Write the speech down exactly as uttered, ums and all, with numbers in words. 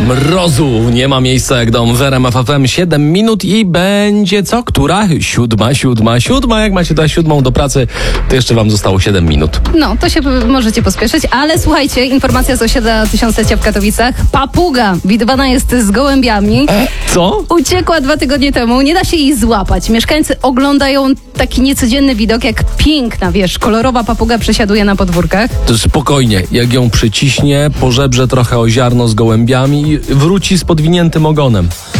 Mrozu nie ma miejsca jak dom w R M F F M. siedem minut i będzie co? Która? Siódma, siódma, siódma. Jak macie dać siódmą do pracy, to jeszcze wam zostało siedem minut. No, to się możecie pospieszyć, ale słuchajcie, informacja z osiedla tysiąclecia w Katowicach. Papuga widywana jest z gołębiami. E? Co? Uciekła dwa tygodnie temu, nie da się jej złapać. Mieszkańcy oglądają taki niecodzienny widok, jak piękna, wiesz, kolorowa papuga przesiaduje na podwórkach. To spokojnie, jak ją przyciśnie, pożebrze trochę o ziarno z gołębiami i wróci z podwiniętym ogonem.